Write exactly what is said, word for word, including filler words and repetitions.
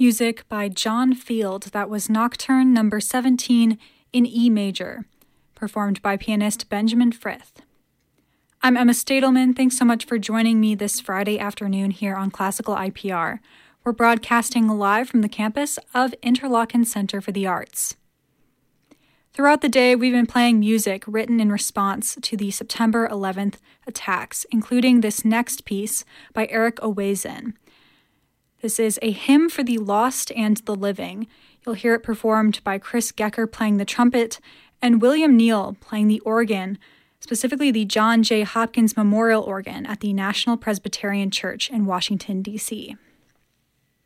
music by John Field. That was Nocturne number seventeen in E major, performed by pianist Benjamin Frith. I'm Emma Stadelman. Thanks so much for joining me this Friday afternoon here on Classical I P R. We're broadcasting live from the campus of Interlochen Center for the Arts. Throughout the day, we've been playing music written in response to the September eleventh attacks, including this next piece by Eric Owazen. This is a hymn for the lost and the living. You'll hear it performed by Chris Gecker playing the trumpet and William Neal playing the organ, specifically the John J. Hopkins Memorial Organ at the National Presbyterian Church in Washington, D C